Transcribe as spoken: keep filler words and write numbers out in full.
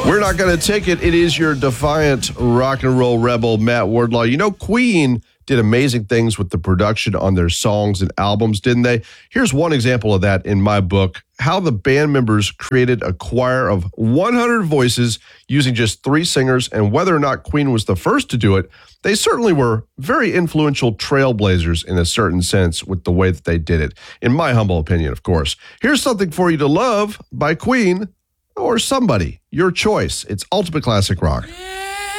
We're not going to take it. It is your defiant rock and roll rebel, Matt Wardlaw. You know, Queen did amazing things with the production on their songs and albums, didn't they? Here's one example of that in my book, how the band members created a choir of one hundred voices using just three singers, and whether or not Queen was the first to do it, they certainly were very influential trailblazers in a certain sense with the way that they did it, in my humble opinion, of course. Here's Something for You to Love by Queen, or somebody, your choice. It's Ultimate Classic Rock. Yeah.